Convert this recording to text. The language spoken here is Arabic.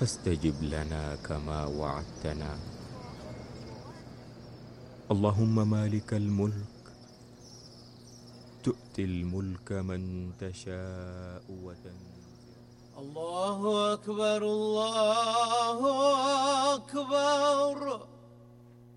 فاستجب لنا كما وعدتنا. اللهم مالك الملك تؤتي الملك من تشاء وتنزع. الله أكبر الله أكبر.